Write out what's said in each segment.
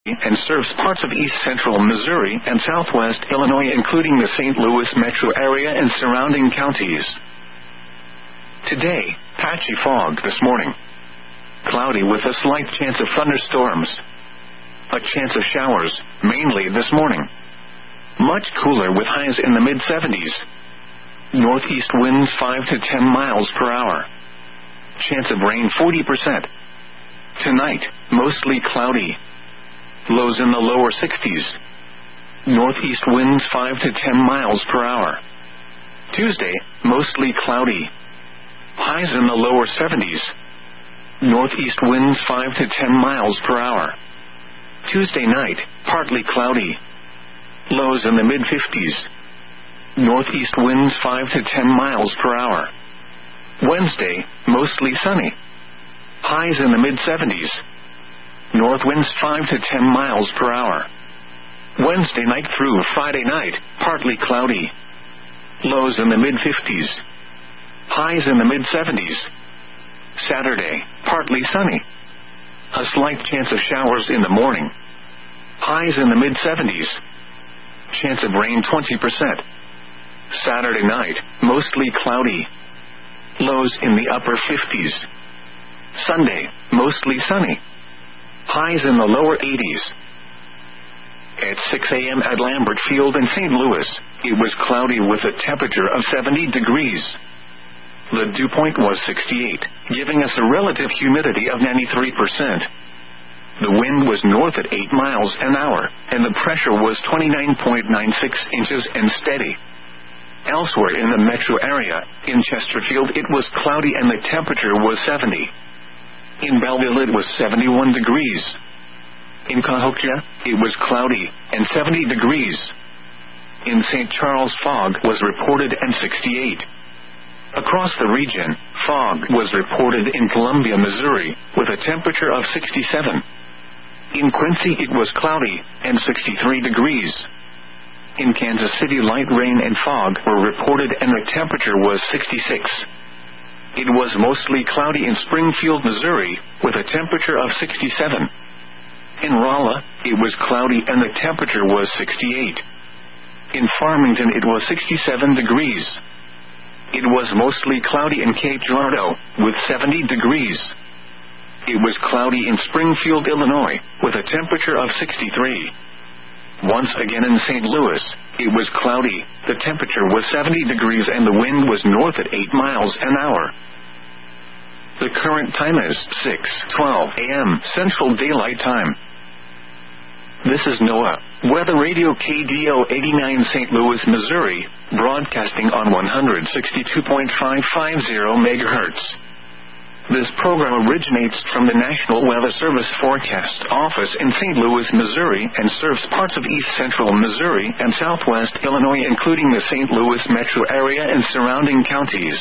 and serves parts of east central Missouri and southwest Illinois, including the St. Louis metro area and surrounding counties. Today, patchy fog this morning. Cloudy with a slight chance of thunderstorms. A chance of showers, mainly this morning. Much cooler with highs in the mid-70s. Northeast winds 5 to 10 miles per hour. Chance of rain 40%. Tonight, mostly cloudy. Lows in the lower 60s. Northeast winds 5 to 10 miles per hour. Tuesday, mostly cloudy. Highs in the lower 70s. Northeast winds 5 to 10 miles per hour. Tuesday night, partly cloudy. Lows in the mid-50s. Northeast winds 5 to 10 miles per hour. Wednesday, mostly sunny. Highs in the mid-70s. North winds 5 to 10 miles per hour. Wednesday night through Friday night, partly cloudy. Lows in the mid-50s. Highs in the mid-70s. Saturday, partly sunny. A slight chance of showers in the morning. Highs in the mid-70s. Chance of rain 20%. Saturday night, mostly cloudy. Lows in the upper 50s. Sunday, mostly sunny. Highs in the lower 80s. At 6 a.m. at Lambert Field in St. Louis, it was cloudy with a temperature of 70 degrees. The dew point was 68, giving us a relative humidity of 93%. The wind was north at 8 miles an hour, and the pressure was 29.96 inches and steady. Elsewhere in the metro area, in Chesterfield it was cloudy and the temperature was 70. In Belleville it was 71 degrees. In Cahokia, it was cloudy and 70 degrees. In St. Charles, fog was reported and 68. Across the region, fog was reported in Columbia, Missouri, with a temperature of 67. In Quincy it was cloudy and 63 degrees. In Kansas City light rain and fog were reported and the temperature was 66. It was mostly cloudy in Springfield, Missouri, with a temperature of 67. In Rolla, it was cloudy and the temperature was 68. In Farmington it was 67 degrees. It was mostly cloudy in Cape Girardeau, with 70 degrees. It was cloudy in Springfield, Illinois, with a temperature of 63. Once again in St. Louis, it was cloudy, the temperature was 70 degrees and the wind was north at 8 miles an hour. The current time is 6:12 a.m. Central Daylight Time. This is NOAA, Weather Radio KDO 89 St. Louis, Missouri, broadcasting on 162.550 MHz. This program originates from the National Weather Service Forecast Office in St. Louis, Missouri, and serves parts of east central Missouri and southwest Illinois, including the St. Louis metro area and surrounding counties.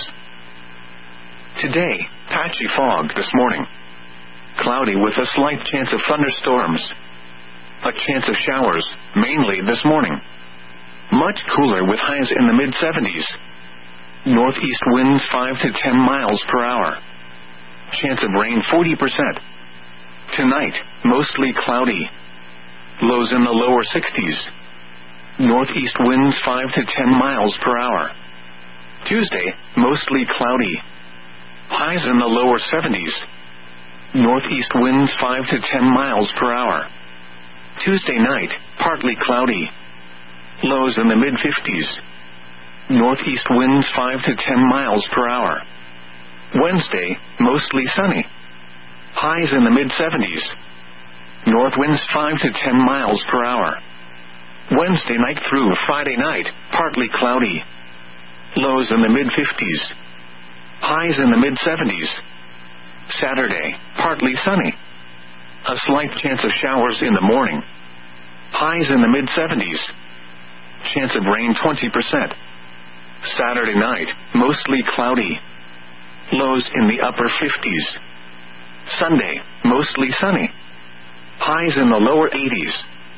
Today, patchy fog this morning. Cloudy with a slight chance of thunderstorms. A chance of showers, mainly this morning. Much cooler with highs in the mid-70s. Northeast winds 5 to 10 miles per hour. Chance of rain 40%. Tonight, mostly cloudy. Lows in the lower 60s. Northeast winds 5 to 10 miles per hour. Tuesday, mostly cloudy. Highs in the lower 70s. Northeast winds 5 to 10 miles per hour. Tuesday night, partly cloudy. Lows in the mid-50s. Northeast winds 5 to 10 miles per hour. Wednesday, mostly sunny. Highs in the mid-70s. North winds 5 to 10 miles per hour. Wednesday night through Friday night, partly cloudy. Lows in the mid-50s. Highs in the mid-70s. Saturday, partly sunny. A slight chance of showers in the morning. Highs in the mid-70s. Chance of rain 20%. Saturday night, mostly cloudy. Lows in the upper 50s. Sunday, mostly sunny. Highs in the lower 80s.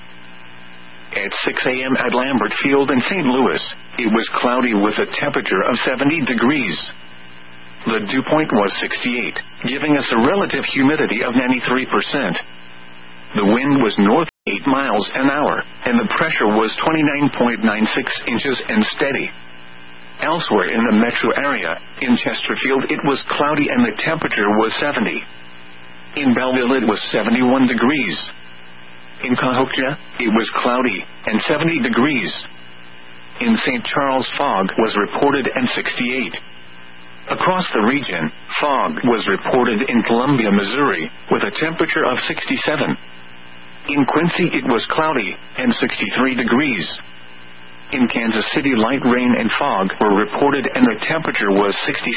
At 6 a.m. at Lambert Field in St. Louis, it was cloudy with a temperature of 70 degrees. The dew point was 68, giving us a relative humidity of 93%. The wind was north 8 miles an hour, and the pressure was 29.96 inches and steady. Elsewhere in the metro area, in Chesterfield it was cloudy and the temperature was 70. In Belleville it was 71 degrees. In Cahokia, it was cloudy and 70 degrees. In St. Charles, fog was reported and 68. Across the region, fog was reported in Columbia, Missouri, with a temperature of 67. In Quincy it was cloudy and 63 degrees. In Kansas City light rain and fog were reported and the temperature was 66.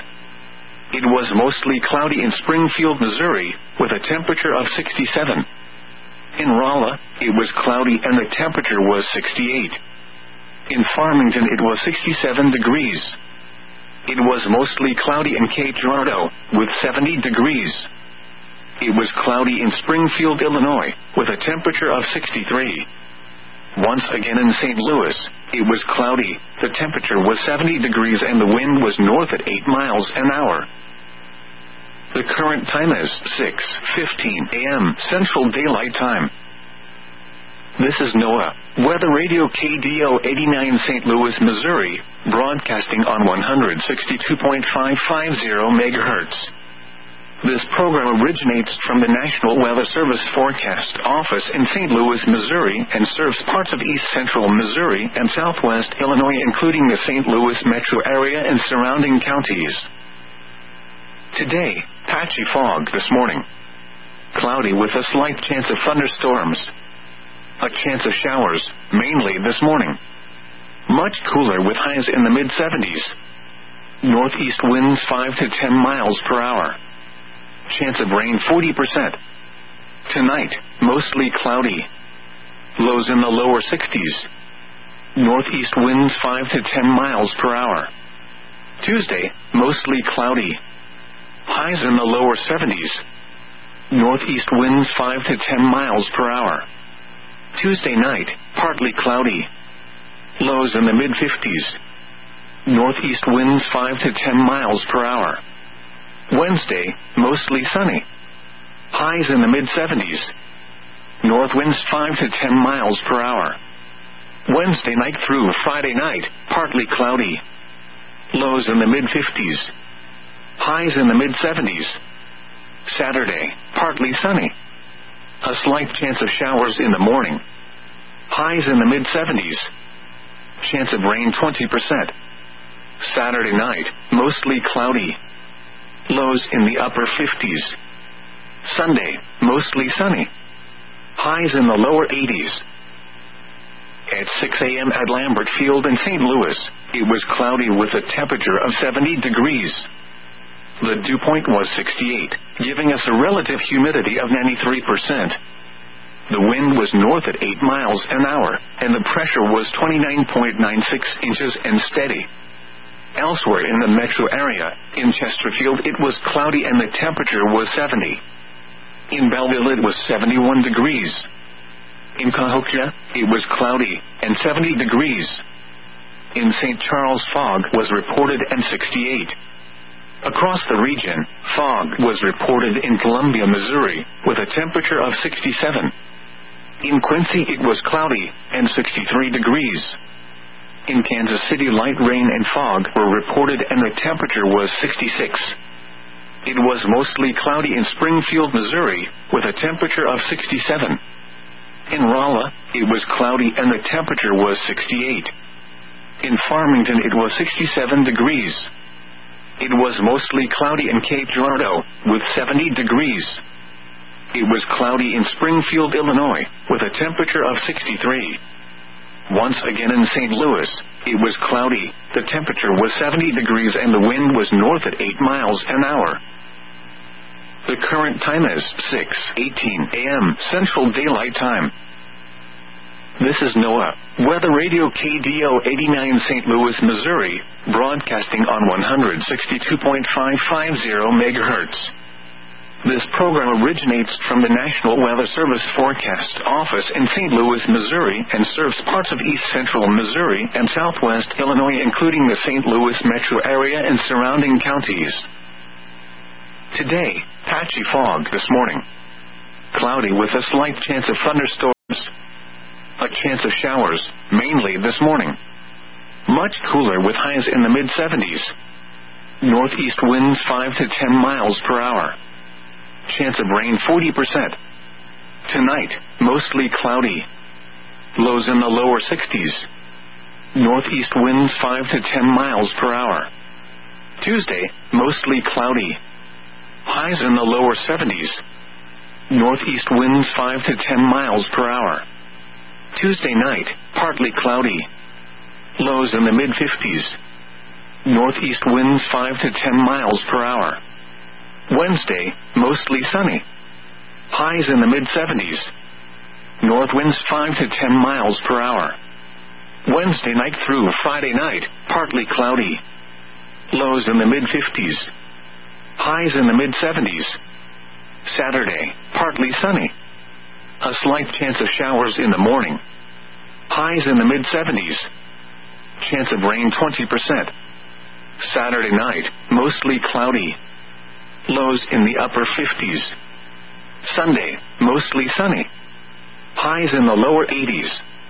It was mostly cloudy in Springfield, Missouri, with a temperature of 67. In Rolla, it was cloudy and the temperature was 68. In Farmington it was 67 degrees. It was mostly cloudy in Cape Girardeau, with 70 degrees. It was cloudy in Springfield, Illinois, with a temperature of 63. Once again in St. Louis, it was cloudy, the temperature was 70 degrees and the wind was north at 8 miles an hour. The current time is 6:15 a.m. Central Daylight Time. This is NOAA, Weather Radio KDO 89 St. Louis, Missouri, broadcasting on 162.550 MHz. This program originates from the National Weather Service Forecast Office in St. Louis, Missouri, and serves parts of east central Missouri and southwest Illinois, including the St. Louis metro area and surrounding counties. Today, patchy fog this morning. Cloudy with a slight chance of thunderstorms. A chance of showers, mainly this morning. Much cooler with highs in the mid-70s. Northeast winds 5 to 10 miles per hour. Chance of rain 40%. Tonight, mostly cloudy. Lows in the lower 60s. Northeast winds 5 to 10 miles per hour. Tuesday, mostly cloudy. Highs in the lower 70s. Northeast winds 5 to 10 miles per hour. Tuesday night, partly cloudy. Lows in the mid-50s. Northeast winds 5 to 10 miles per hour. Wednesday, mostly sunny. Highs in the mid-70s. North winds 5 to 10 miles per hour. Wednesday night through Friday night, partly cloudy. Lows in the mid-50s. Highs in the mid-70s. Saturday, partly sunny. A slight chance of showers in the morning. Highs in the mid-70s. Chance of rain 20%. Saturday night, mostly cloudy. Lows in the upper 50s. Sunday, mostly sunny. Highs in the lower 80s. At 6 a.m. at Lambert Field in St. Louis, it was cloudy with a temperature of 70 degrees. The dew point was 68, giving us a relative humidity of 93%. The wind was north at 8 miles an hour, and the pressure was 29.96 inches and steady. Elsewhere in the metro area, in Chesterfield it was cloudy and the temperature was 70. In Belleville it was 71 degrees. In Cahokia, it was cloudy and 70 degrees. In St. Charles, fog was reported and 68. Across the region, fog was reported in Columbia, Missouri, with a temperature of 67. In Quincy it was cloudy and 63 degrees. In Kansas City light rain and fog were reported and the temperature was 66. It was mostly cloudy in Springfield, Missouri, with a temperature of 67. In Rolla, it was cloudy and the temperature was 68. In Farmington it was 67 degrees. It was mostly cloudy in Cape Girardeau, with 70 degrees. It was cloudy in Springfield, Illinois, with a temperature of 63. Once again in St. Louis, it was cloudy, the temperature was 70 degrees and the wind was north at 8 miles an hour. The current time is 6:18 a.m. Central Daylight Time. This is NOAA, Weather Radio KDO 89 St. Louis, Missouri, broadcasting on 162.550 MHz. This program originates from the National Weather Service Forecast Office in St. Louis, Missouri, and serves parts of east central Missouri and southwest Illinois, including the St. Louis metro area and surrounding counties. Today, patchy fog this morning. cloudy with a slight chance of thunderstorms. A chance of showers, mainly this morning. Much cooler with highs in the mid-70s. Northeast winds 5 to 10 miles per hour. Chance of rain 40%. Tonight, mostly cloudy. Lows in the lower 60s. Northeast winds 5 to 10 miles per hour. Tuesday, mostly cloudy. Highs in the lower 70s. Northeast winds 5 to 10 miles per hour. Tuesday night, partly cloudy. Lows in the mid-50s. Northeast winds 5 to 10 miles per hour. Wednesday, mostly sunny. Highs in the mid-70s. North winds 5 to 10 miles per hour. Wednesday night through Friday night, partly cloudy. Lows in the mid-50s. Highs in the mid-70s. Saturday, partly sunny. A slight chance of showers in the morning. Highs in the mid-70s. Chance of rain 20%. Saturday night, mostly cloudy. Lows in the upper 50s. Sunday, mostly sunny. Highs in the lower 80s.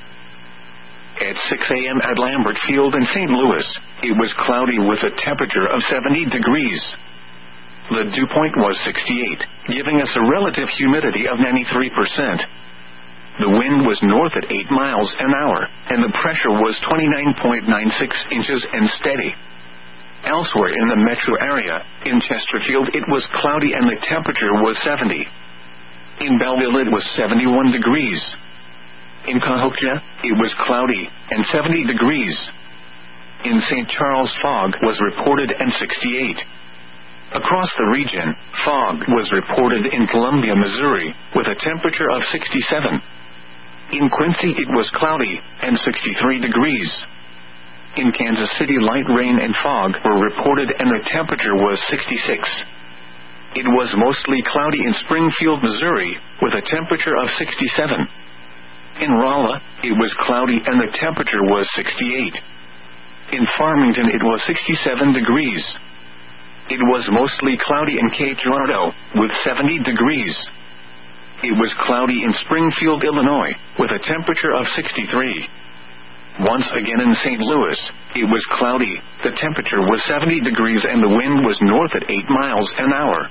At 6 a.m. at Lambert Field in St. Louis, it was cloudy with a temperature of 70 degrees. The dew point was 68, giving us a relative humidity of 93%. The wind was north at 8 miles an hour, and the pressure was 29.96 inches and steady. Elsewhere in the metro area, in Chesterfield it was cloudy and the temperature was 70. In Belleville it was 71 degrees. In Cahokia, it was cloudy and 70 degrees. In St. Charles fog was reported and 68. Across the region, fog was reported in Columbia, Missouri, with a temperature of 67. In Quincy it was cloudy and 63 degrees. In Kansas City light rain and fog were reported and the temperature was 66. It was mostly cloudy in Springfield, Missouri, with a temperature of 67. In Rolla, it was cloudy and the temperature was 68. In Farmington it was 67 degrees. It was mostly cloudy in Cape Girardeau, with 70 degrees. It was cloudy in Springfield, Illinois, with a temperature of 63. Once again in St. Louis, it was cloudy, the temperature was 70 degrees and the wind was north at 8 miles an hour.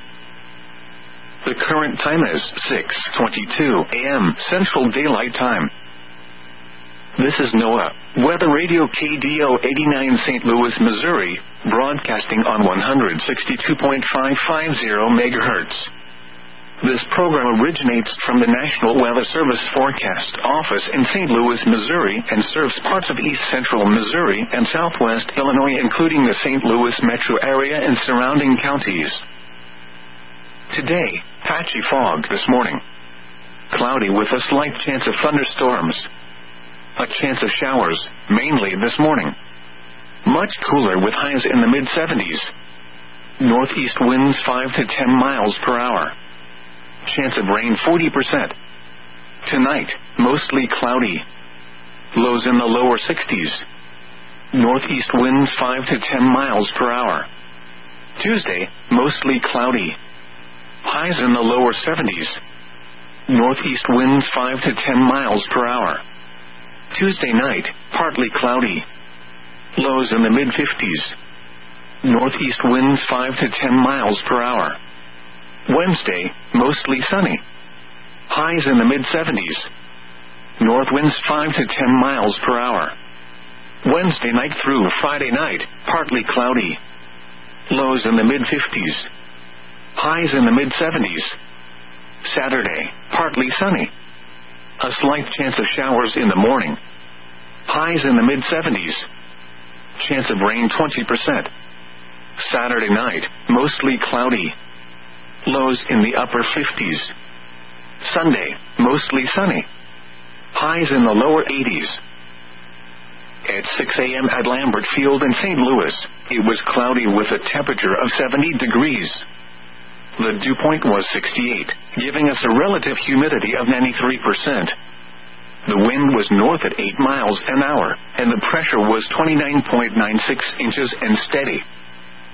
The current time is 6:22 a.m. Central Daylight Time. This is NOAA, Weather Radio KDO 89 St. Louis, Missouri, broadcasting on 162.550 MHz. This program originates from the National Weather Service Forecast Office in St. Louis, Missouri, and serves parts of east central Missouri and southwest Illinois, including the St. Louis metro area and surrounding counties. Today, patchy fog this morning. Cloudy with a slight chance of thunderstorms. A chance of showers, mainly this morning. Much cooler with highs in the mid-70s. Northeast winds 5 to 10 miles per hour. Chance of rain 40%. Tonight, mostly cloudy. Lows in the lower 60s. Northeast winds 5 to 10 miles per hour. Tuesday, mostly cloudy. Highs in the lower 70s. Northeast winds 5 to 10 miles per hour. Tuesday night, partly cloudy. Lows in the mid-50s. Northeast winds 5 to 10 miles per hour. Wednesday, mostly sunny. Highs in the mid-70s. North winds 5 to 10 miles per hour. Wednesday night through Friday night, partly cloudy. Lows in the mid-50s. Highs in the mid-70s. Saturday, partly sunny. A slight chance of showers in the morning. Highs in the mid-70s. Chance of rain 20%. Saturday night, mostly cloudy. Lows in the upper 50s. Sunday, mostly sunny. Highs in the lower 80s. At 6 a.m. at Lambert Field in St. Louis, it was cloudy with a temperature of 70 degrees. The dew point was 68, giving us a relative humidity of 93%. The wind was north at 8 miles an hour, and the pressure was 29.96 inches and steady.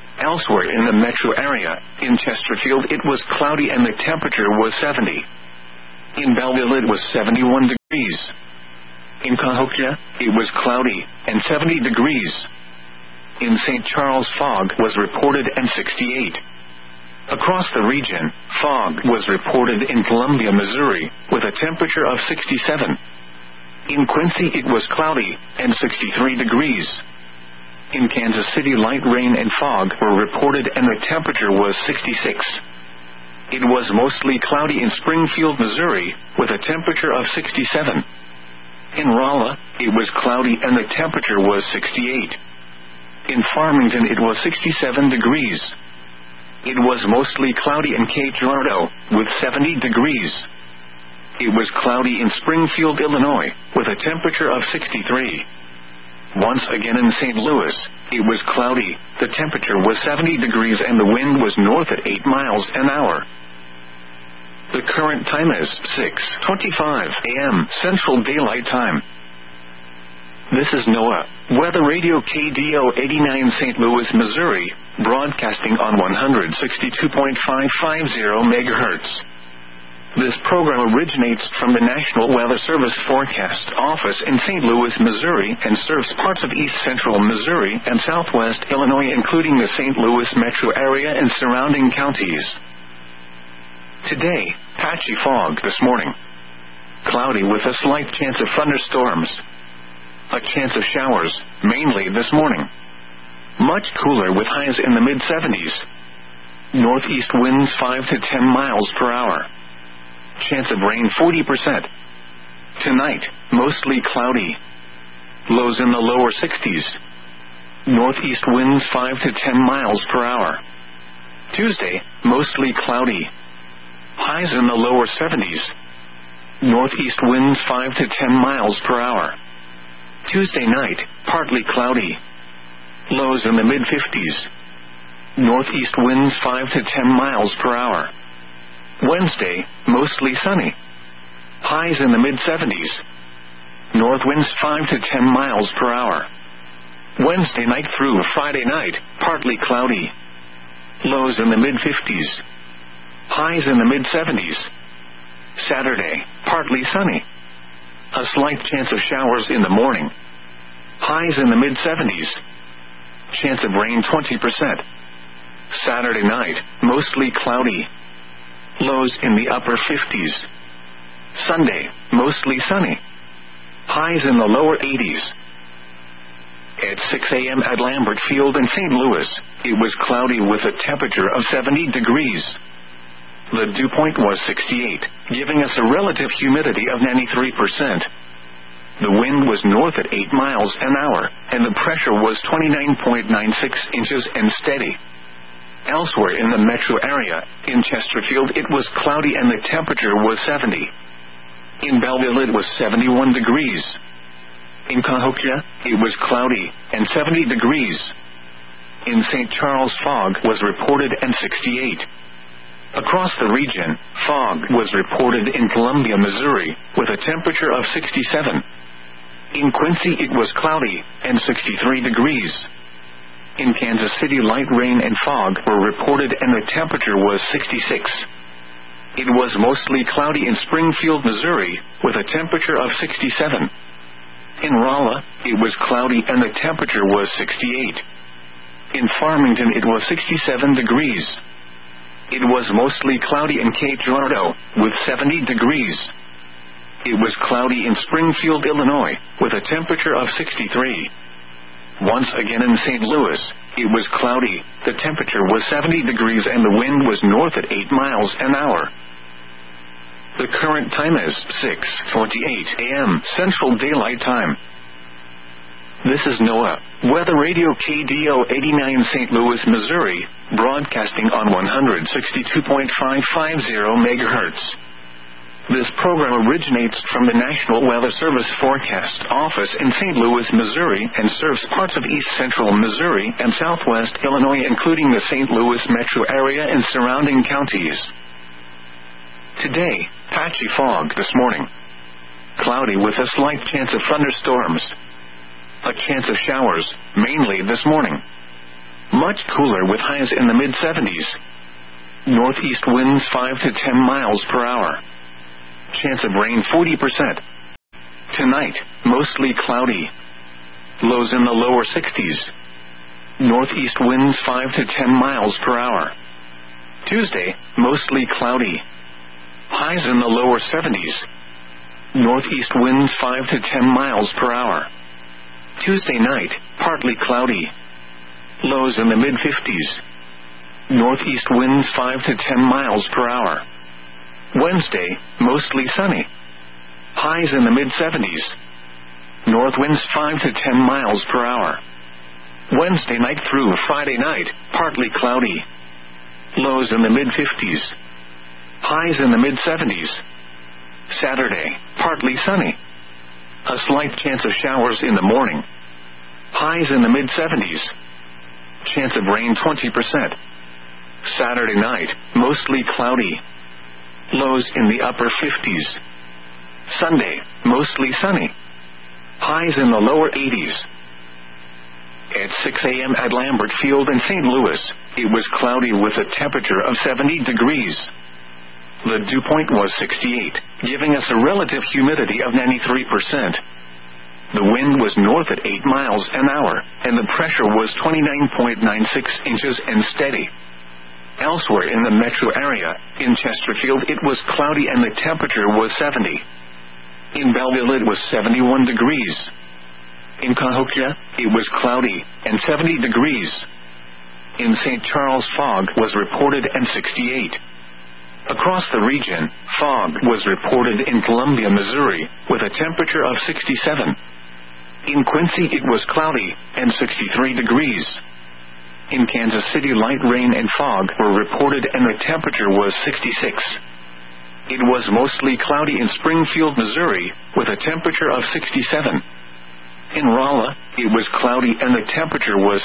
Elsewhere in the metro area, in Chesterfield, it was cloudy and the temperature was 70. In Belleville it was 71 degrees. In Cahokia, it was cloudy and 70 degrees. In St. Charles, fog was reported and 68. Across the region, fog was reported in Columbia, Missouri, with a temperature of 67. In Quincy it was cloudy and 63 degrees. In Kansas City light rain and fog were reported and the temperature was 66. It was mostly cloudy in Springfield, Missouri, with a temperature of 67. In Rolla, it was cloudy and the temperature was 68. In Farmington it was 67 degrees. It was mostly cloudy in Cape Girardeau, with 70 degrees. It was cloudy in Springfield, Illinois, with a temperature of 63. Once again in St. Louis, it was cloudy, the temperature was 70 degrees and the wind was north at 8 miles an hour. The current time is 6:25 a.m. Central Daylight Time. This is NOAA, Weather Radio KDO 89 St. Louis, Missouri, broadcasting on 162.550 MHz. This program originates from the National Weather Service Forecast Office in St. Louis, Missouri, and serves parts of east central Missouri and southwest Illinois, including the St. Louis metro area and surrounding counties. Today, patchy fog this morning. Cloudy with a slight chance of thunderstorms. A chance of showers, mainly this morning. Much cooler with highs in the mid-70s. Northeast winds 5 to 10 miles per hour. Chance of rain 40%. Tonight, mostly cloudy. Lows in the lower 60s. Northeast winds 5 to 10 miles per hour. Tuesday, mostly cloudy. Highs in the lower 70s. Northeast winds 5 to 10 miles per hour. Tuesday night, partly cloudy. Lows in the mid-50s. Northeast winds 5 to 10 miles per hour. Wednesday, mostly sunny. Highs in the mid-70s. North winds 5 to 10 miles per hour. Wednesday night through Friday night, partly cloudy. Lows in the mid-50s. Highs in the mid-70s. Saturday, partly sunny. A slight chance of showers in the morning. Highs in the mid-70s. Chance of rain 20%. Saturday night, mostly cloudy. Lows in the upper 50s. Sunday, mostly sunny. Highs in the lower 80s. At 6 a.m. at Lambert Field in St. Louis, it was cloudy with a temperature of 70 degrees. The dew point was 68, giving us a relative humidity of 93%. The wind was north at 8 miles an hour, and the pressure was 29.96 inches and steady. Elsewhere in the metro area, in Chesterfield it was cloudy and the temperature was 70. In Belleville it was 71 degrees. In Cahokia, it was cloudy and 70 degrees. In St. Charles, fog was reported and 68. Across the region, fog was reported in Columbia, Missouri, with a temperature of 67. In Quincy it was cloudy and 63 degrees. In Kansas City light rain and fog were reported and the temperature was 66. It was mostly cloudy in Springfield, Missouri, with a temperature of 67. In Rolla, it was cloudy and the temperature was 68. In Farmington it was 67 degrees. It was mostly cloudy in Cape Girardeau, with 70 degrees. It was cloudy in Springfield, Illinois, with a temperature of 63. Once again in St. Louis, it was cloudy, the temperature was 70 degrees and the wind was north at 8 miles an hour. The current time is 6:28 a.m. Central Daylight Time. This is NOAA, Weather Radio KDO 89 St. Louis, Missouri, broadcasting on 162.550 MHz. This program originates from the National Weather Service Forecast Office in St. Louis, Missouri, and serves parts of east central Missouri and southwest Illinois, including the St. Louis metro area and surrounding counties. Today, patchy fog this morning. Cloudy with a slight chance of thunderstorms. A chance of showers, mainly this morning. Much cooler with highs in the mid-70s. Northeast winds 5 to 10 miles per hour. Chance of rain 40%. Tonight, mostly cloudy. Lows in the lower 60s. Northeast winds 5 to 10 miles per hour. Tuesday, mostly cloudy. Highs in the lower 70s. Northeast winds 5 to 10 miles per hour. Tuesday night, partly cloudy. Lows in the mid-50s. Northeast winds 5 to 10 miles per hour. Wednesday, mostly sunny. Highs in the mid-70s. North winds 5 to 10 miles per hour. Wednesday night through Friday night, partly cloudy. Lows in the mid-50s. Highs in the mid-70s. Saturday, partly sunny. A slight chance of showers in the morning. Highs in the mid-70s. Chance of rain 20%. Saturday night, mostly cloudy. Lows in the upper 50s. Sunday, mostly sunny. Highs in the lower 80s. At 6 a.m. at Lambert Field in St. Louis, it was cloudy with a temperature of 70 degrees. The dew point was 68, giving us a relative humidity of 93%. The wind was north at 8 miles an hour, and the pressure was 29.96 inches and steady. Elsewhere in the metro area, in Chesterfield it was cloudy and the temperature was 70. In Belleville it was 71 degrees. In Cahokia, it was cloudy and 70 degrees. In St. Charles, fog was reported and 68. Across the region, fog was reported in Columbia, Missouri, with a temperature of 67. In Quincy it was cloudy and 63 degrees. In Kansas City light rain and fog were reported and the temperature was 66. It was mostly cloudy in Springfield, Missouri, with a temperature of 67. In Rolla, it was cloudy and the temperature was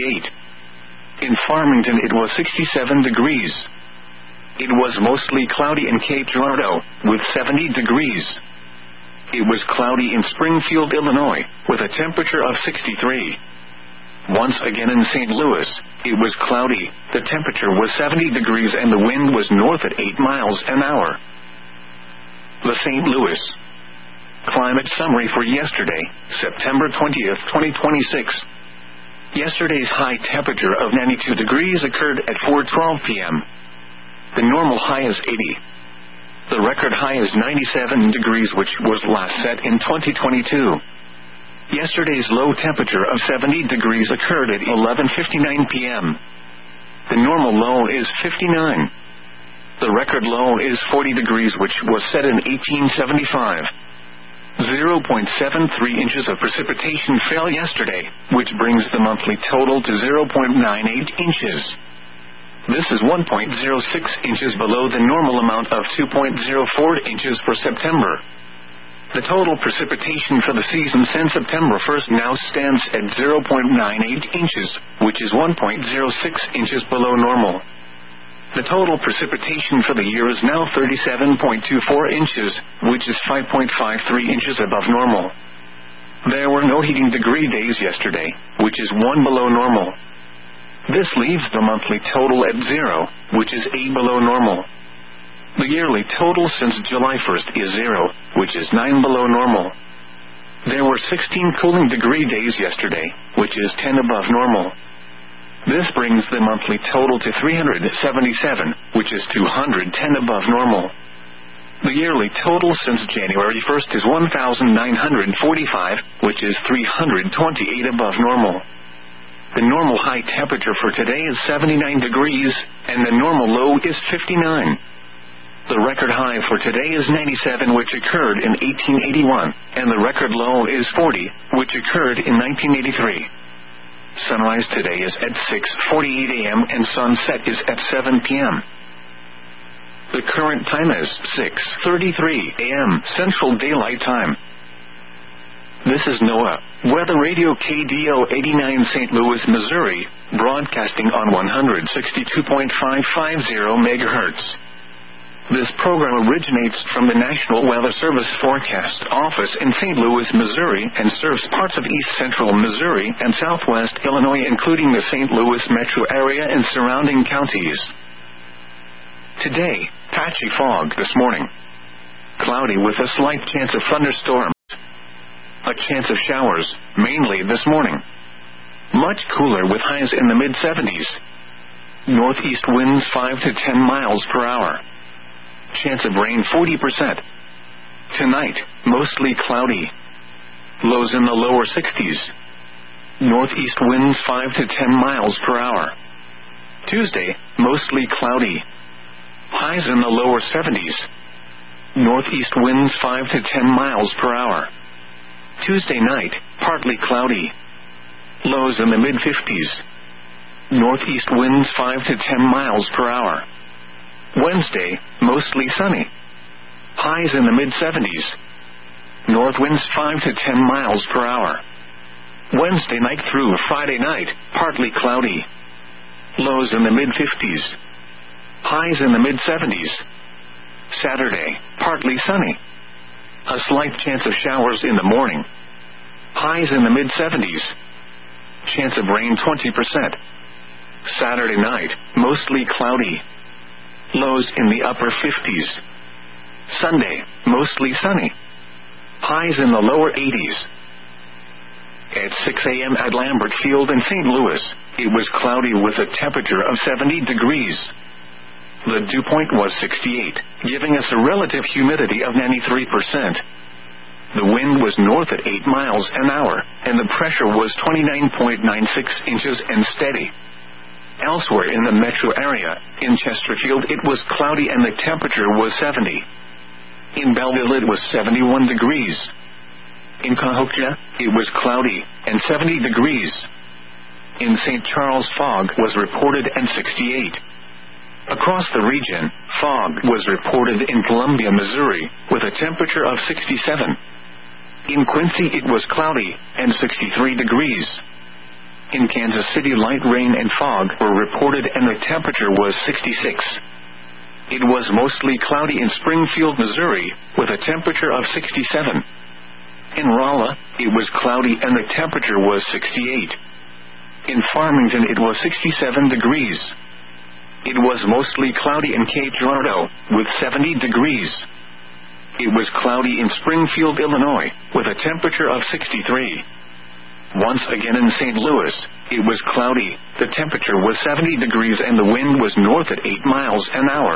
68. In Farmington it was 67 degrees. It was mostly cloudy in Cape Girardeau, with 70 degrees. It was cloudy in Springfield, Illinois, with a temperature of 63. Once again in St. Louis, it was cloudy, the temperature was 70 degrees and the wind was north at 8 miles an hour. The St. Louis Climate Summary for yesterday, September 20th, 2026. Yesterday's high temperature of 92 degrees occurred at 4:12 p.m. The normal high is 80. The record high is 97 degrees, which was last set in 2022. Yesterday's low temperature of 70 degrees occurred at 11:59 p.m. The normal low is 59. The record low is 40 degrees, which was set in 1875. 0.73 inches of precipitation fell yesterday, which brings the monthly total to 0.98 inches. This is 1.06 inches below the normal amount of 2.04 inches for September. The total precipitation for the season since September 1st now stands at 0.98 inches, which is 1.06 inches below normal. The total precipitation for the year is now 37.24 inches, which is 5.53 inches above normal. There were no heating degree days yesterday, which is 1 below normal. This leaves the monthly total at 0, which is 8 below normal. The yearly total since July 1st is 0, which is 9 below normal. There were 16 cooling degree days yesterday, which is 10 above normal. This brings the monthly total to 377, which is 210 above normal. The yearly total since January 1st is 1,945, which is 328 above normal. The normal high temperature for today is 79 degrees, and the normal low is 59. The record high for today is 97, which occurred in 1881, and the record low is 40, which occurred in 1983. Sunrise today is at 6:48 a.m. and sunset is at 7 p.m. The current time is 6:33 a.m. Central Daylight Time. This is NOAA Weather Radio KDO 89 St. Louis, Missouri, broadcasting on 162.550 MHz. This program originates from the National Weather Service Forecast Office in St. Louis, Missouri, and serves parts of east central Missouri and southwest Illinois, including the St. Louis metro area and surrounding counties. Today, patchy fog this morning. cloudy with a slight chance of thunderstorms. A chance of showers, mainly this morning. Much cooler with highs in the mid-70s. Northeast winds 5 to 10 miles per hour. Chance of rain 40%. Tonight, mostly cloudy. Lows in the lower 60s. Northeast winds 5 to 10 miles per hour. Tuesday, mostly cloudy. Highs in the lower 70s. Northeast winds 5 to 10 miles per hour. Tuesday night, partly cloudy. Lows in the mid-50s. Northeast winds 5 to 10 miles per hour. Wednesday, mostly sunny. Highs in the mid-70s. North winds 5 to 10 miles per hour. Wednesday night through Friday night, partly cloudy. Lows in the mid-50s. Highs in the mid-70s. Saturday, partly sunny. A slight chance of showers in the morning. Highs in the mid-70s. Chance of rain 20%. Saturday night, mostly cloudy. Lows in the upper 50s. Sunday, mostly sunny. Highs in the lower 80s. At 6 a.m. at Lambert Field in St. Louis, it was cloudy with a temperature of 70 degrees. The dew point was 68, giving us a relative humidity of 93%. The wind was north at 8 miles an hour, and the pressure was 29.96 inches and steady. Elsewhere in the metro area, in Chesterfield it was cloudy and the temperature was 70. In Belleville it was 71 degrees. In Cahokia, it was cloudy and 70 degrees. In St. Charles, fog was reported and 68. Across the region, fog was reported in Columbia, Missouri, with a temperature of 67. In Quincy it was cloudy and 63 degrees. In Kansas City light rain and fog were reported and the temperature was 66. It was mostly cloudy in Springfield, Missouri, with a temperature of 67. In Rolla, it was cloudy and the temperature was 68. In Farmington it was 67 degrees. It was mostly cloudy in Cape Girardeau, with 70 degrees. It was cloudy in Springfield, Illinois, with a temperature of 63. Once again in St. Louis, it was cloudy, the temperature was 70 degrees and the wind was north at 8 miles an hour.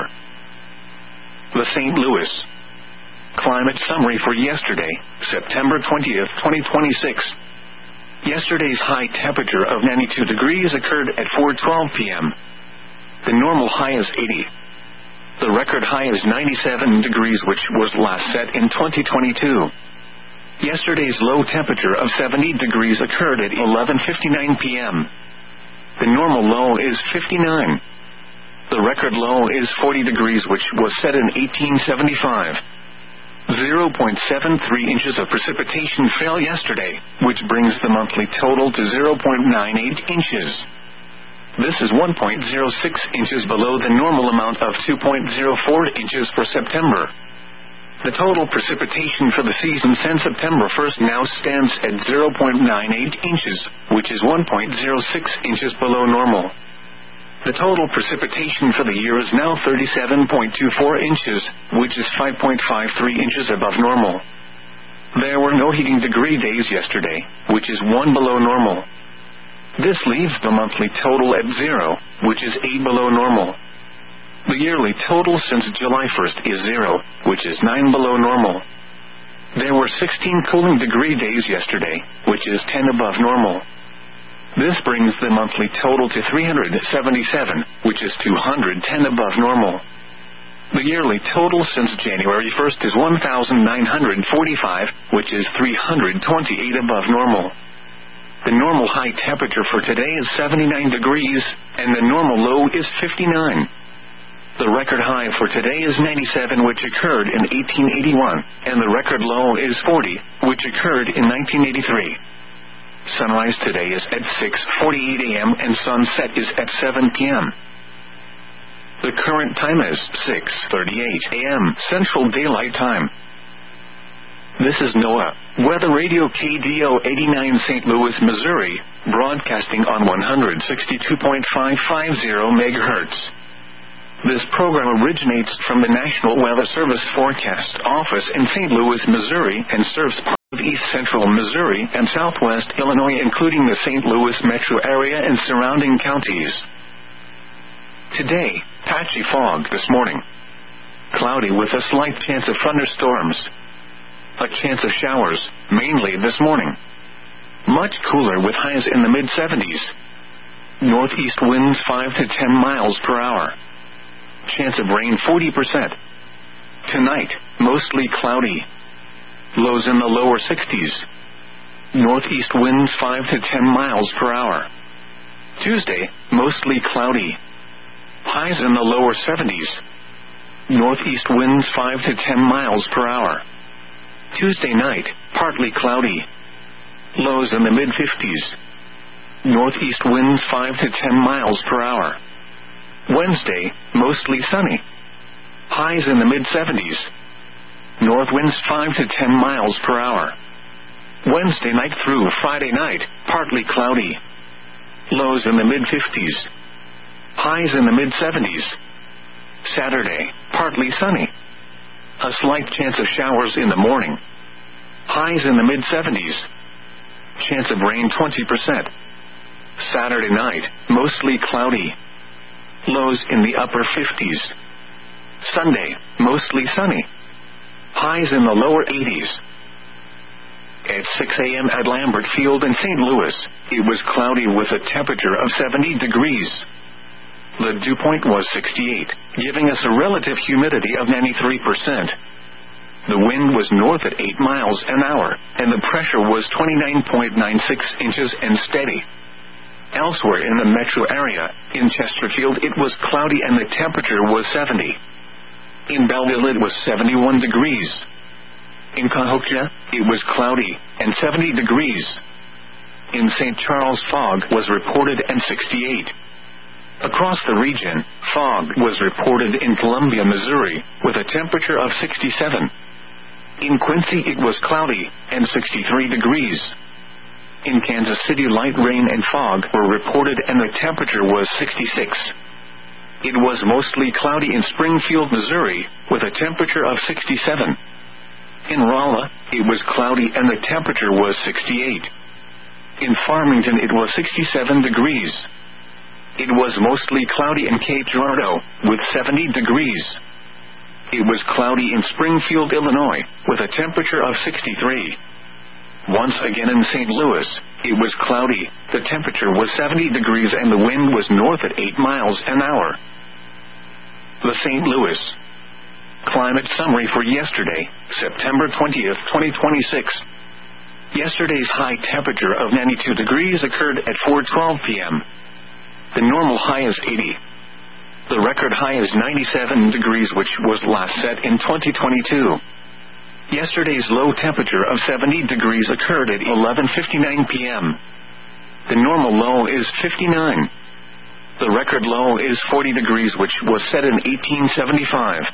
The St. Louis climate summary for yesterday, September 20th, 2026. Yesterday's high temperature of 92 degrees occurred at 4:12 p.m. The normal high is 80. The record high is 97 degrees, which was last set in 2022. Yesterday's low temperature of 70 degrees occurred at 11:59 p.m. The normal low is 59. The record low is 40 degrees, which was set in 1875. 0.73 inches of precipitation fell yesterday, which brings the monthly total to 0.98 inches. This is 1.06 inches below the normal amount of 2.04 inches for September. The total precipitation for the season since September 1st now stands at 0.98 inches, which is 1.06 inches below normal. The total precipitation for the year is now 37.24 inches, which is 5.53 inches above normal. There were no heating degree days yesterday, which is 1 below normal. This leaves the monthly total at 0, which is 8 below normal. The yearly total since July 1st is 0, which is 9 below normal. There were 16 cooling degree days yesterday, which is 10 above normal. This brings the monthly total to 377, which is 210 above normal. The yearly total since January 1st is 1,945, which is 328 above normal. The normal high temperature for today is 79 degrees, and the normal low is 59. The record high for today is 97, which occurred in 1881, and the record low is 40, which occurred in 1983. Sunrise today is at 6:48 a.m. and sunset is at 7 p.m. The current time is 6:38 a.m. Central Daylight Time. This is NOAA Weather Radio KDO 89 St. Louis, Missouri, broadcasting on 162.550 MHz. This program originates from the National Weather Service Forecast Office in St. Louis, Missouri, and serves part of east central Missouri and southwest Illinois, including the St. Louis metro area and surrounding counties. Today, patchy fog this morning. Cloudy with a slight chance of thunderstorms. A chance of showers, mainly this morning. Much cooler with highs in the mid-70s. Northeast winds 5 to 10 miles per hour. Chance of rain 40%. Tonight, mostly cloudy. Lows in the lower 60s. Northeast winds 5 to 10 miles per hour. Tuesday, mostly cloudy. Highs in the lower 70s. Northeast winds 5 to 10 miles per hour. Tuesday night, partly cloudy. Lows in the mid-50s. Northeast winds 5 to 10 miles per hour. Wednesday, mostly sunny. Highs in the mid-70s. North winds 5 to 10 miles per hour. Wednesday night through Friday night, partly cloudy. Lows in the mid-50s. Highs in the mid-70s. Saturday, partly sunny. A slight chance of showers in the morning. Highs in the mid-70s. Chance of rain 20%. Saturday night, mostly cloudy. Lows in the upper 50s. Sunday, mostly sunny. Highs in the lower 80s. At 6 a.m. at Lambert Field in St. Louis, it was cloudy with a temperature of 70 degrees. The dew point was 68, giving us a relative humidity of 93%. The wind was north at 8 miles an hour, and the pressure was 29.96 inches and steady. Elsewhere in the metro area, in Chesterfield it was cloudy and the temperature was 70. In Belleville it was 71 degrees. In Cahokia, it was cloudy and 70 degrees. In St. Charles, fog was reported and 68. Across the region, fog was reported in Columbia, Missouri, with a temperature of 67. In Quincy it was cloudy and 63 degrees. In Kansas City, light rain and fog were reported and the temperature was 66. It was mostly cloudy in Springfield, Missouri, with a temperature of 67. In Rolla, it was cloudy and the temperature was 68. In Farmington it was 67 degrees. It was mostly cloudy in Cape Girardeau, with 70 degrees. It was cloudy in Springfield, Illinois, with a temperature of 63. Once again in St. Louis, it was cloudy, the temperature was 70 degrees and the wind was north at 8 miles an hour. The St. Louis Climate Summary for yesterday, September 20th, 2026. Yesterday's high temperature of 92 degrees occurred at 4:12 p.m. The normal high is 80. The record high is 97 degrees, which was last set in 2022. Yesterday's low temperature of 70 degrees occurred at 11:59 p.m. The normal low is 59. The record low is 40 degrees, which was set in 1875.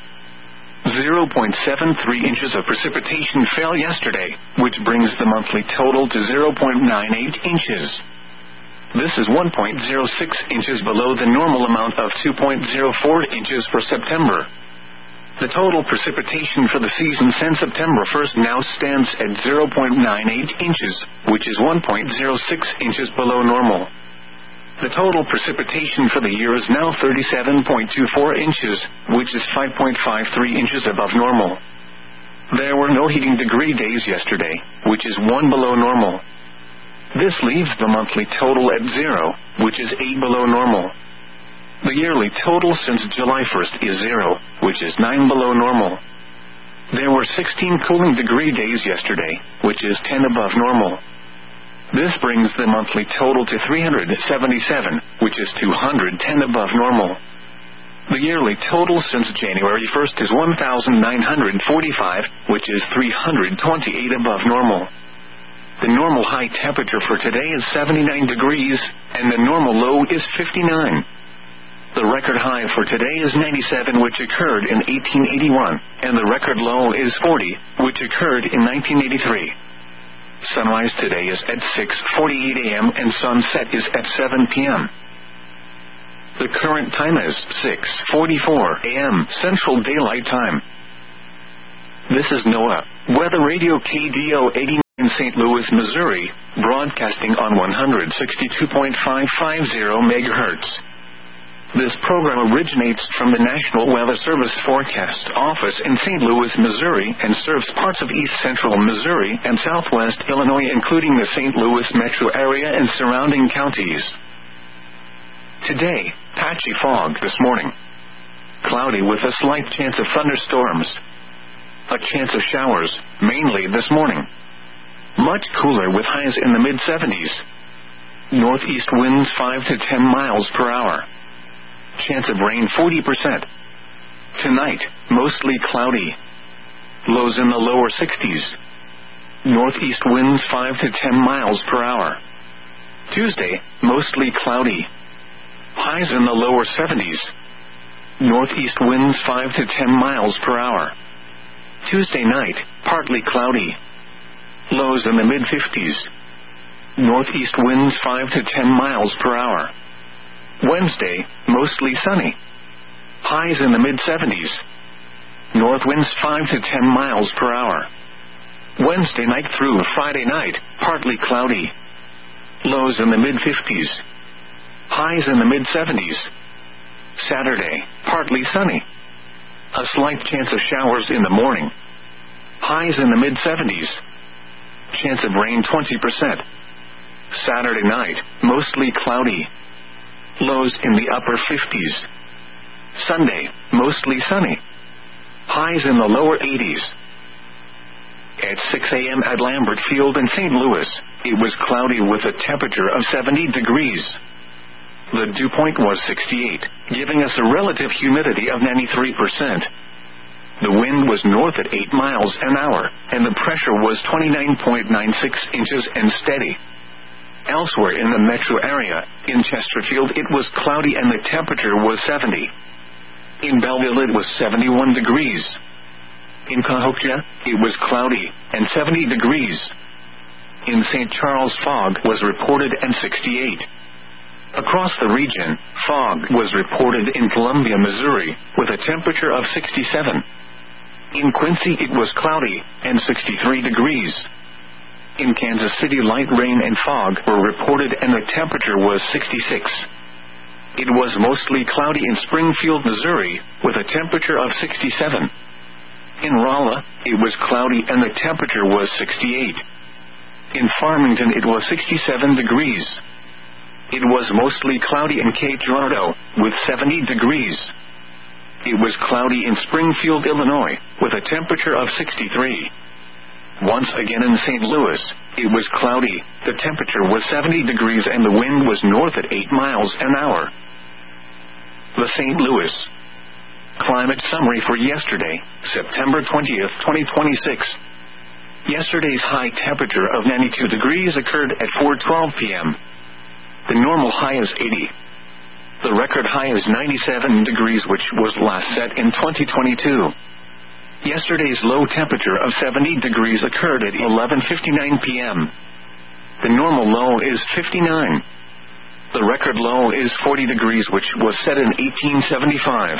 0.73 inches of precipitation fell yesterday, which brings the monthly total to 0.98 inches. This is 1.06 inches below the normal amount of 2.04 inches for September. The total precipitation for the season since September 1st now stands at 0.98 inches, which is 1.06 inches below normal. The total precipitation for the year is now 37.24 inches, which is 5.53 inches above normal. There were no heating degree days yesterday, which is 1 below normal. This leaves the monthly total at 0, which is 8 below normal. The yearly total since July 1st is 0, which is 9 below normal. There were 16 cooling degree days yesterday, which is 10 above normal. This brings the monthly total to 377, which is 210 above normal. The yearly total since January 1st is 1,945, which is 328 above normal. The normal high temperature for today is 79 degrees, and the normal low is 59. The record high for today is 97, which occurred in 1881, and the record low is 40, which occurred in 1983. Sunrise today is at 6:48 a.m. and sunset is at 7 p.m. The current time is 6:44 a.m. Central Daylight Time. This is NOAA Weather Radio KDO 89 in St. Louis, Missouri, broadcasting on 162.550 MHz. This program originates from the National Weather Service Forecast Office in St. Louis, Missouri, and serves parts of east central Missouri and southwest Illinois, including the St. Louis metro area and surrounding counties. Today, patchy fog this morning. Cloudy with a slight chance of thunderstorms. A chance of showers, mainly this morning. Much cooler with highs in the mid-70s. Northeast winds 5 to 10 miles per hour. Chance of rain 40%. Tonight, mostly cloudy. Lows in the lower 60s. Northeast winds 5 to 10 miles per hour. Tuesday, mostly cloudy. Highs in the lower 70s. Northeast winds 5 to 10 miles per hour. Tuesday night, partly cloudy. Lows in the mid-50s. Northeast winds 5 to 10 miles per hour. Wednesday, mostly sunny. Highs in the mid-70s. North winds 5 to 10 miles per hour. Wednesday night through Friday night, partly cloudy. Lows in the mid-50s. Highs in the mid-70s. Saturday, partly sunny. A slight chance of showers in the morning. Highs in the mid-70s. Chance of rain 20%. Saturday night, mostly cloudy. Lows in the upper 50s. Sunday, mostly sunny. Highs in the lower 80s. At 6 a.m. at Lambert Field in St. Louis, it was cloudy with a temperature of 70 degrees. The dew point was 68, giving us a relative humidity of 93%. The wind was north at 8 miles an hour, and the pressure was 29.96 inches and steady. Elsewhere in the metro area, in Chesterfield it was cloudy and the temperature was 70. In Belleville it was 71 degrees. In Cahokia, it was cloudy and 70 degrees. In St. Charles, fog was reported and 68. Across the region, fog was reported in Columbia, Missouri, with a temperature of 67. In Quincy it was cloudy and 63 degrees. In Kansas City light rain and fog were reported and the temperature was 66. It was mostly cloudy in Springfield, Missouri, with a temperature of 67. In Rolla, it was cloudy and the temperature was 68. In Farmington it was 67 degrees. It was mostly cloudy in Cape Girardeau, with 70 degrees. It was cloudy in Springfield, Illinois, with a temperature of 63. Once again in St. Louis, it was cloudy, the temperature was 70 degrees and the wind was north at 8 miles an hour. The St. Louis climate summary for yesterday, September 20th, 2026. Yesterday's high temperature of 92 degrees occurred at 4:12 p.m. The normal high is 80. The record high is 97 degrees, which was last set in 2022. Yesterday's low temperature of 70 degrees occurred at 11:59 p.m. The normal low is 59. The record low is 40 degrees, which was set in 1875.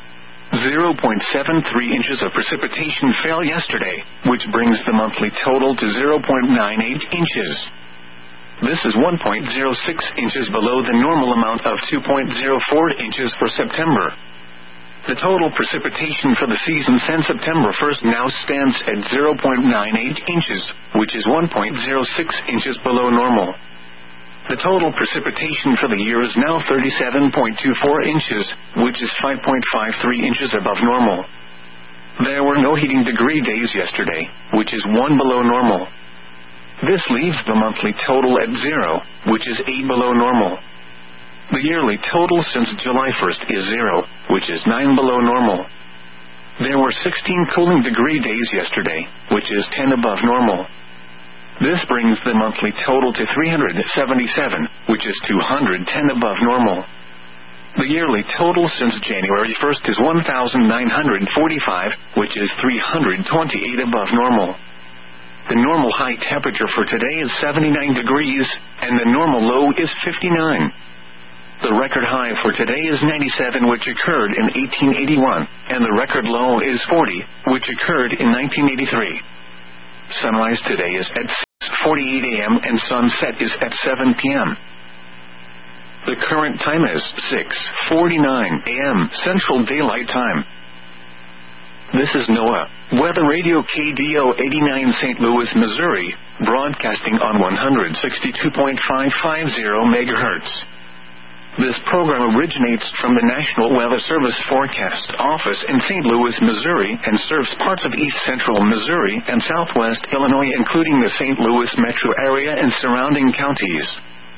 0.73 inches of precipitation fell yesterday, which brings the monthly total to 0.98 inches. This is 1.06 inches below the normal amount of 2.04 inches for September. The total precipitation for the season since September 1st now stands at 0.98 inches, which is 1.06 inches below normal. The total precipitation for the year is now 37.24 inches, which is 5.53 inches above normal. There were no heating degree days yesterday, which is 1 below normal. This leaves the monthly total at 0, which is 8 below normal. The yearly total since July 1st is 0, which is 9 below normal. There were 16 cooling degree days yesterday, which is 10 above normal. This brings the monthly total to 377, which is 210 above normal. The yearly total since January 1st is 1,945, which is 328 above normal. The normal high temperature for today is 79 degrees, and the normal low is 59. The record high for today is 97, which occurred in 1881, and the record low is 40, which occurred in 1983. Sunrise today is at 6:48 a.m. and sunset is at 7 p.m. The current time is 6:49 a.m. Central Daylight Time. This is NOAA Weather Radio KDO 89 St. Louis, Missouri, broadcasting on 162.550 MHz. This program originates from the National Weather Service Forecast Office in St. Louis, Missouri, and serves parts of east central Missouri and southwest Illinois, including the St. Louis metro area and surrounding counties.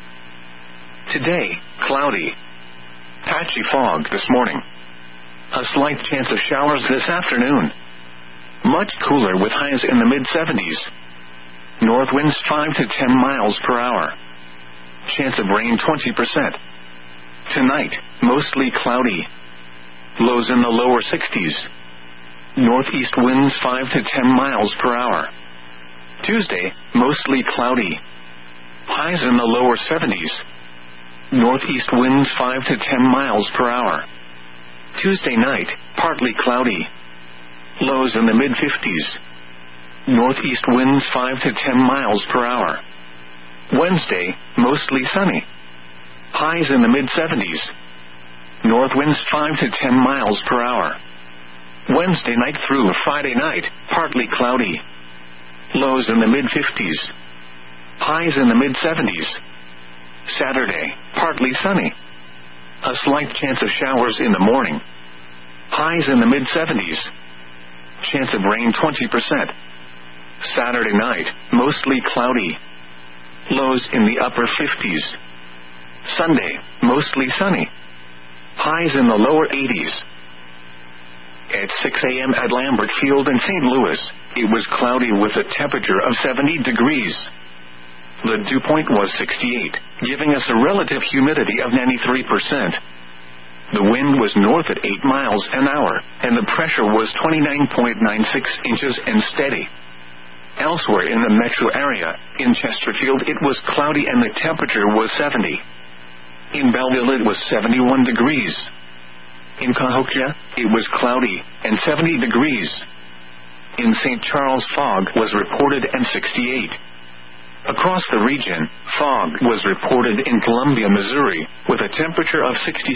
Today, cloudy. Patchy fog this morning. A slight chance of showers this afternoon. Much cooler with highs in the mid-70s. North winds 5 to 10 miles per hour. Chance of rain 20%. Tonight, mostly cloudy. Lows in the lower 60s. Northeast winds 5 to 10 miles per hour. Tuesday, mostly cloudy. Highs in the lower 70s. Northeast winds 5 to 10 miles per hour. Tuesday night, partly cloudy. Lows in the mid-50s. Northeast winds 5 to 10 miles per hour. Wednesday, mostly sunny. Highs in the mid-70s. North winds 5 to 10 miles per hour. Wednesday night through Friday night, partly cloudy. Lows in the mid-50s. Highs in the mid-70s. Saturday, partly sunny. A slight chance of showers in the morning. Highs in the mid-70s. Chance of rain 20%. Saturday night, mostly cloudy. Lows in the upper 50s. Sunday, mostly sunny. Highs in the lower 80s. At 6 a.m. at Lambert Field in St. Louis, it was cloudy with a temperature of 70 degrees. The dew point was 68, giving us a relative humidity of 93%. The wind was north at 8 miles an hour, and the pressure was 29.96 inches and steady. Elsewhere in the metro area, in Chesterfield it was cloudy and the temperature was 70. In Belleville it was 71 degrees. In Cahokia, it was cloudy and 70 degrees. In St. Charles, fog was reported and 68. Across the region, fog was reported in Columbia, Missouri, with a temperature of 67.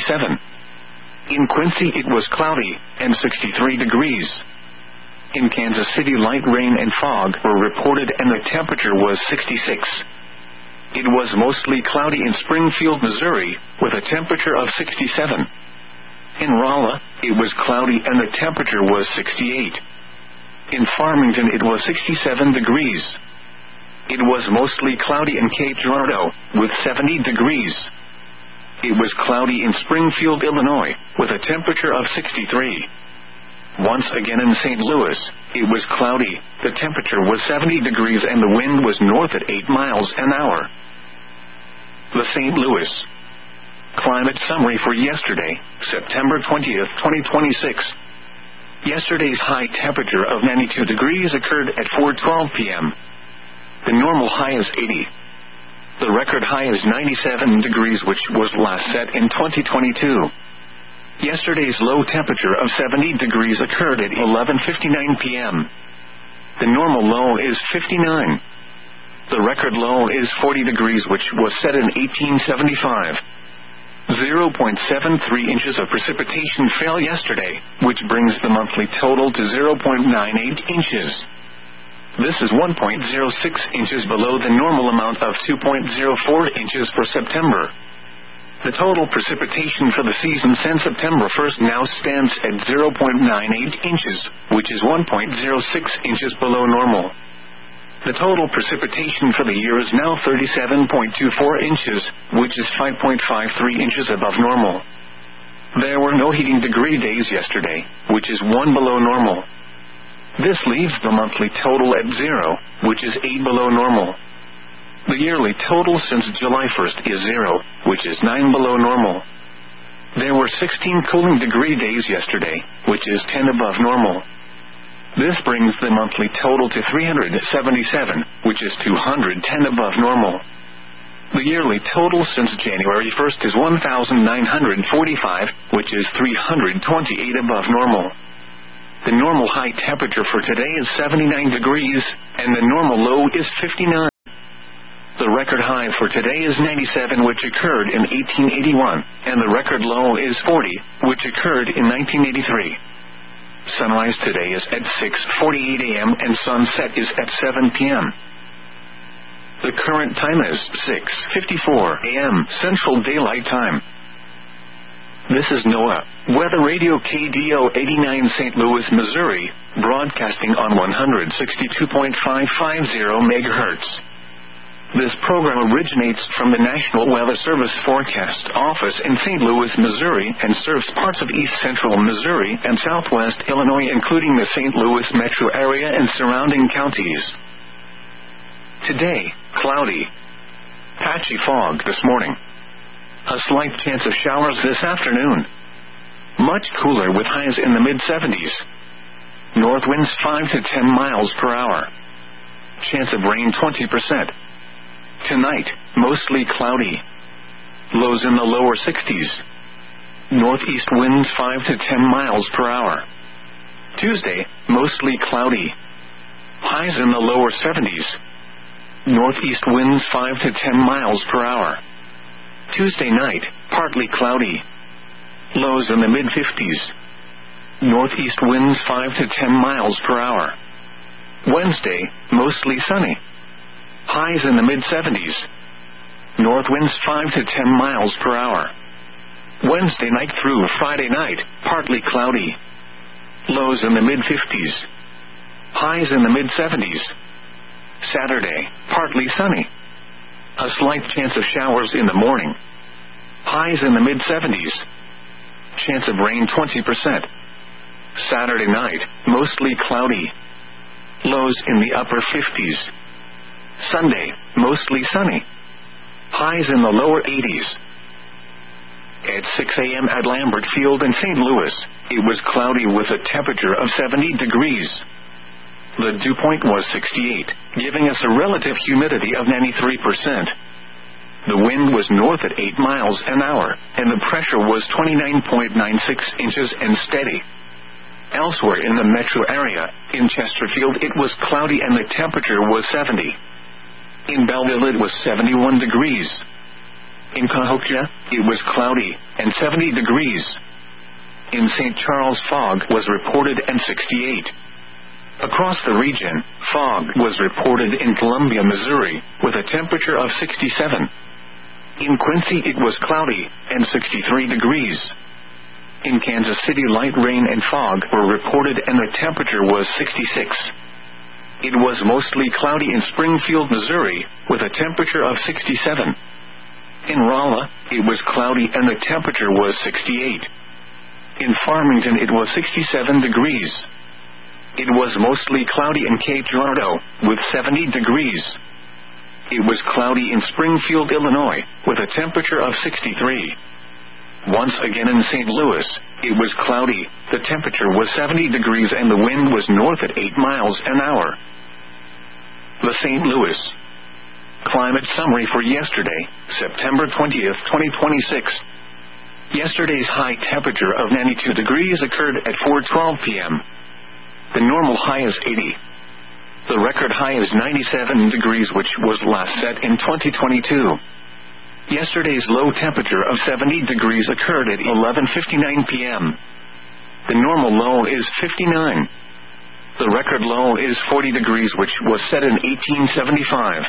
In Quincy it was cloudy and 63 degrees. In Kansas City light rain and fog were reported and the temperature was 66. It was mostly cloudy in Springfield, Missouri, with a temperature of 67. In Rolla, it was cloudy and the temperature was 68. In Farmington it was 67 degrees. It was mostly cloudy in Cape Girardeau, with 70 degrees. It was cloudy in Springfield, Illinois, with a temperature of 63. Once again in St. Louis, it was cloudy, the temperature was 70 degrees and the wind was north at 8 miles an hour. The St. Louis climate summary for yesterday, September 20th, 2026. Yesterday's high temperature of 92 degrees occurred at 4:12 p.m. The normal high is 80. The record high is 97 degrees, which was last set in 2022. Yesterday's low temperature of 70 degrees occurred at 11:59 p.m. The normal low is 59. The record low is 40 degrees, which was set in 1875. 0.73 inches of precipitation fell yesterday, which brings the monthly total to 0.98 inches. This is 1.06 inches below the normal amount of 2.04 inches for September. The total precipitation for the season since September 1st now stands at 0.98 inches, which is 1.06 inches below normal. The total precipitation for the year is now 37.24 inches, which is 5.53 inches above normal. There were no heating degree days yesterday, which is 1 below normal. This leaves the monthly total at 0, which is 8 below normal. The yearly total since July 1st is 0, which is 9 below normal. There were 16 cooling degree days yesterday, which is 10 above normal. This brings the monthly total to 377, which is 210 above normal. The yearly total since January 1st is 1,945, which is 328 above normal. The normal high temperature for today is 79 degrees, and the normal low is 59. The record high for today is 97, which occurred in 1881, and the record low is 40, which occurred in 1983. Sunrise today is at 6:48 a.m. and sunset is at 7 p.m. The current time is 6:54 a.m. Central Daylight Time. This is NOAA Weather Radio KDO 89 St. Louis, Missouri, broadcasting on 162.550 MHz. This program originates from the National Weather Service Forecast Office in St. Louis, Missouri, and serves parts of east central Missouri and southwest Illinois, including the St. Louis metro area and surrounding counties. Today, cloudy. Patchy fog this morning. A slight chance of showers this afternoon. Much cooler with highs in the mid-70s. North winds 5 to 10 miles per hour. Chance of rain 20%. Tonight, mostly cloudy. Lows in the lower 60s. Northeast winds 5 to 10 miles per hour. Tuesday, mostly cloudy. Highs in the lower 70s. Northeast winds 5 to 10 miles per hour. Tuesday night, partly cloudy. Lows in the mid-50s. Northeast winds 5 to 10 miles per hour. Wednesday, mostly sunny. Highs in the mid-70s. North winds 5 to 10 miles per hour. Wednesday night through Friday night, partly cloudy. Lows in the mid-50s. Highs in the mid-70s. Saturday, partly sunny. A slight chance of showers in the morning. Highs in the mid-70s. Chance of rain 20%. Saturday night, mostly cloudy. Lows in the upper 50s. Sunday, mostly sunny. Highs in the lower 80s. At 6 a.m. at Lambert Field in St. Louis, it was cloudy with a temperature of 70 degrees. The dew point was 68, giving us a relative humidity of 93%. The wind was north at 8 miles an hour, and the pressure was 29.96 inches and steady. Elsewhere in the metro area, in Chesterfield it was cloudy and the temperature was 70. In Belleville it was 71 degrees. In Cahokia, it was cloudy and 70 degrees. In St. Charles, fog was reported and 68. Across the region, fog was reported in Columbia, Missouri, with a temperature of 67. In Quincy it was cloudy and 63 degrees. In Kansas City light rain and fog were reported and the temperature was 66. It was mostly cloudy in Springfield, Missouri, with a temperature of 67. In Rolla, it was cloudy and the temperature was 68. In Farmington it was 67 degrees. It was mostly cloudy in Cape Girardeau, with 70 degrees. It was cloudy in Springfield, Illinois, with a temperature of 63. Once again in St. Louis, it was cloudy, the temperature was 70 degrees and the wind was north at 8 miles an hour. The St. Louis climate summary for yesterday, September 20th, 2026. Yesterday's high temperature of 92 degrees occurred at 4:12 p.m. The normal high is 80. The record high is 97 degrees, which was last set in 2022. Yesterday's low temperature of 70 degrees occurred at 11:59 p.m. The normal low is 59. The record low is 40 degrees, which was set in 1875.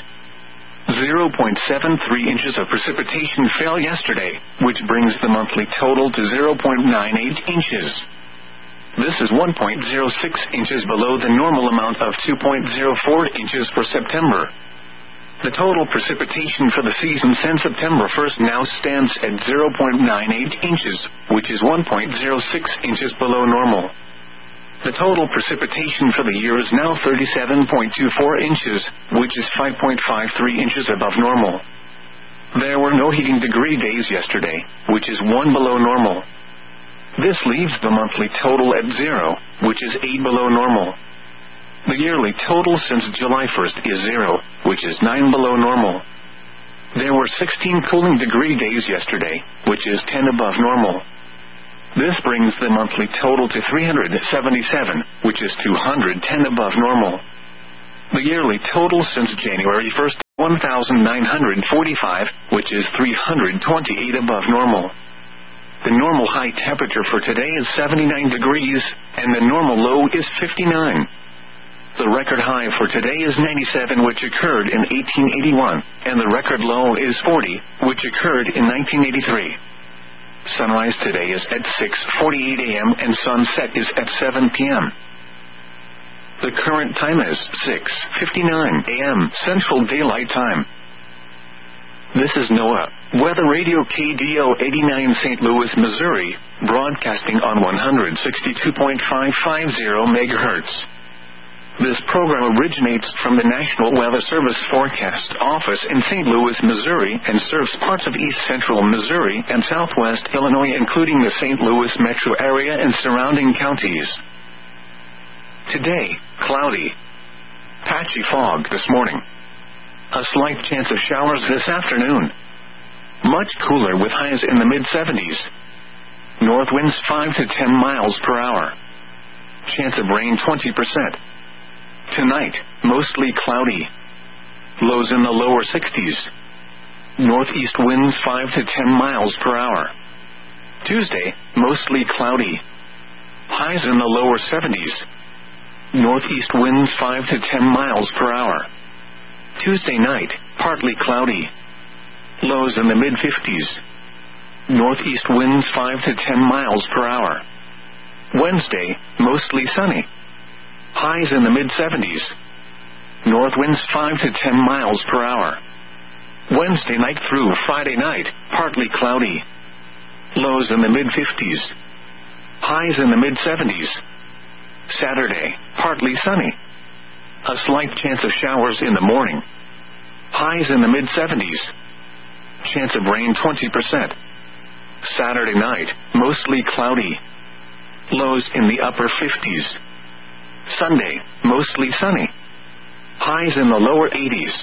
0.73 inches of precipitation fell yesterday, which brings the monthly total to 0.98 inches. This is 1.06 inches below the normal amount of 2.04 inches for September. The total precipitation for the season since September 1st now stands at 0.98 inches, which is 1.06 inches below normal. The total precipitation for the year is now 37.24 inches, which is 5.53 inches above normal. There were no heating degree days yesterday, which is 1 below normal. This leaves the monthly total at 0, which is 8 below normal. The yearly total since July 1st is 0, which is 9 below normal. There were 16 cooling degree days yesterday, which is 10 above normal. This brings the monthly total to 377, which is 210 above normal. The yearly total since January 1st, 1,945, which is 328 above normal. The normal high temperature for today is 79 degrees, and the normal low is 59. The record high for today is 97, which occurred in 1881, and the record low is 40, which occurred in 1983. Sunrise today is at 6:48 a.m. and sunset is at 7 p.m. The current time is 6:59 a.m. Central Daylight Time. This is NOAA Weather Radio KDO 89 St. Louis, Missouri, broadcasting on 162.550 MHz. This program originates from the National Weather Service Forecast Office in St. Louis, Missouri, and serves parts of east central Missouri and southwest Illinois, including the St. Louis metro area and surrounding counties. Today, cloudy. Patchy fog this morning. A slight chance of showers this afternoon. Much cooler with highs in the mid-70s. North winds 5 to 10 miles per hour. Chance of rain 20%. Tonight, mostly cloudy. Lows in the lower 60s. Northeast winds 5 to 10 miles per hour. Tuesday, mostly cloudy. Highs in the lower 70s. Northeast winds 5 to 10 miles per hour. Tuesday night, partly cloudy. Lows in the mid-50s. Northeast winds 5 to 10 miles per hour. Wednesday, mostly sunny. Highs in the mid-70s. North winds 5 to 10 miles per hour. Wednesday night through Friday night, partly cloudy. Lows in the mid-50s. Highs in the mid-70s. Saturday, partly sunny. A slight chance of showers in the morning. Highs in the mid-70s. Chance of rain 20%. Saturday night, mostly cloudy. Lows in the upper 50s. Sunday, mostly sunny. Highs in the lower 80s.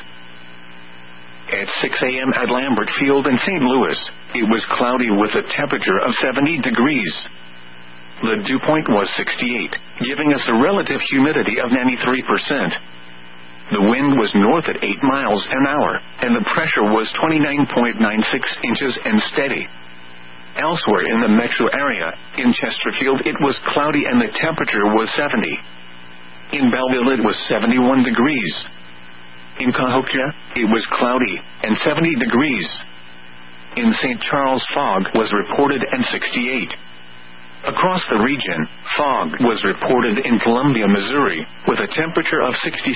At 6 a.m. at Lambert Field in St. Louis, it was cloudy with a temperature of 70 degrees. The dew point was 68, giving us a relative humidity of 93%. The wind was north at 8 miles an hour, and the pressure was 29.96 inches and steady. Elsewhere in the metro area, in Chesterfield it was cloudy and the temperature was 70. In Belleville it was 71 degrees. In Cahokia, it was cloudy and 70 degrees. In St. Charles, fog was reported and 68. Across the region, fog was reported in Columbia, Missouri, with a temperature of 67.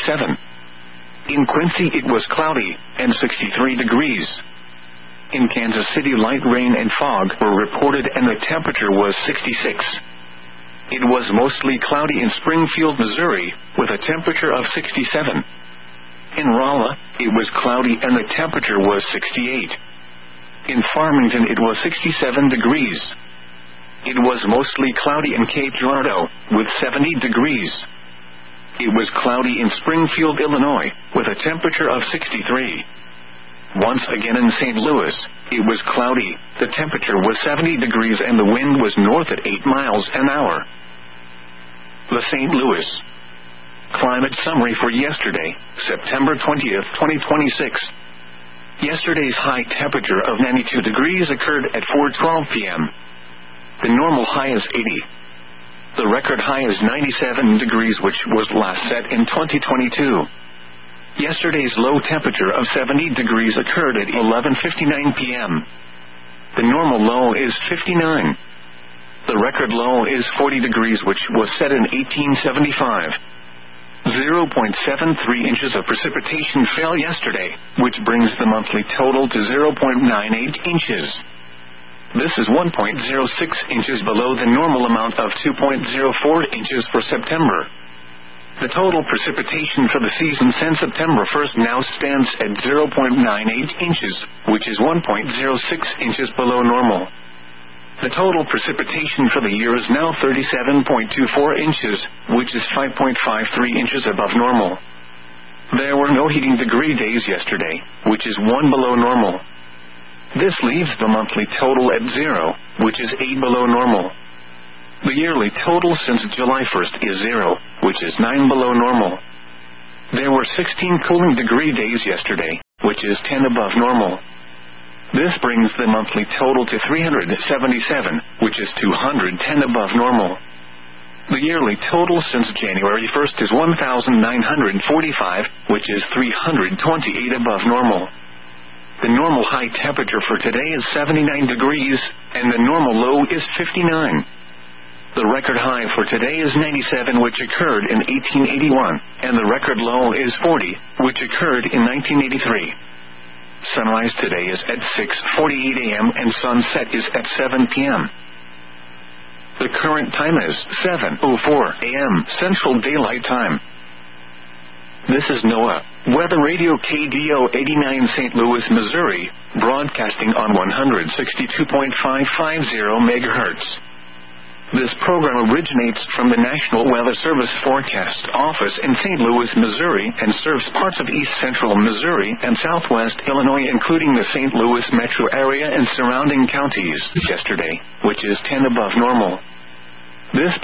In Quincy it was cloudy and 63 degrees. In Kansas City light rain and fog were reported and the temperature was 66. It was mostly cloudy in Springfield, Missouri, with a temperature of 67. In Rolla, it was cloudy and the temperature was 68. In Farmington it was 67 degrees. It was mostly cloudy in Cape Girardeau, with 70 degrees. It was cloudy in Springfield, Illinois, with a temperature of 63. Once again in St. Louis, it was cloudy, the temperature was 70 degrees and the wind was north at 8 miles an hour. The St. Louis Climate Summary for yesterday, September 20th, 2026. Yesterday's high temperature of 92 degrees occurred at 4:12 p.m. The normal high is 80. The record high is 97 degrees, which was last set in 2022. Yesterday's low temperature of 70 degrees occurred at 11:59 p.m. The normal low is 59. The record low is 40 degrees, which was set in 1875. 0.73 inches of precipitation fell yesterday, which brings the monthly total to 0.98 inches. This is 1.06 inches below the normal amount of 2.04 inches for September. The total precipitation for the season since September 1st now stands at 0.98 inches, which is 1.06 inches below normal. The total precipitation for the year is now 37.24 inches, which is 5.53 inches above normal. There were no heating degree days yesterday, which is 1 below normal. This leaves the monthly total at 0, which is 8 below normal. The yearly total since July 1st is 0, which is 9 below normal. There were 16 cooling degree days yesterday, which is 10 above normal. This brings the monthly total to 377, which is 210 above normal. The yearly total since January 1st is 1,945, which is 328 above normal. The normal high temperature for today is 79 degrees, and the normal low is 59. The record high for today is 97, which occurred in 1881, and the record low is 40, which occurred in 1983. Sunrise today is at 6:48 a.m. and sunset is at 7 p.m. The current time is 7:04 a.m. Central Daylight Time. This is NOAA Weather Radio KDO 89 St. Louis, Missouri, broadcasting on 162.550 MHz. This program originates from the National Weather Service Forecast Office in St. Louis, Missouri, and serves parts of east central Missouri and southwest Illinois, including the St. Louis metro area and surrounding counties. Yesterday, which is 10 above normal. This